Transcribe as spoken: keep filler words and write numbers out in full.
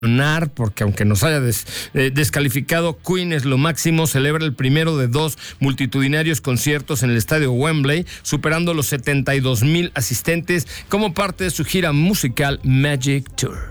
porque aunque nos haya des, eh, descalificado, Queen es lo máximo. Celebra el primero de dos multitudinarios conciertos en el estadio Wembley, superando los setenta y dos mil asistentes como parte de su gira musical Magic Tour.